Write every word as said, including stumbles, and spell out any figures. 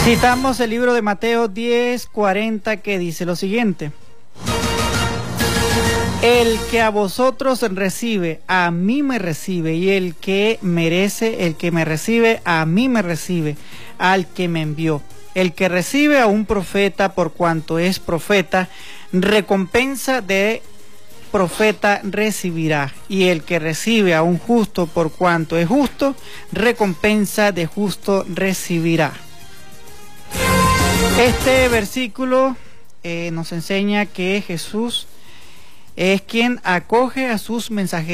Citamos el libro de Mateo diez cuarenta, que dice lo siguiente: el que a vosotros recibe, a mí me recibe, y el que merece, el que me recibe, a mí me recibe, al que me envió. El que recibe a un profeta por cuanto es profeta, recompensa de profeta recibirá, y el que recibe a un justo por cuanto es justo, recompensa de justo recibirá. Este versículo eh, nos enseña que Jesús es quien acoge a sus mensajeros.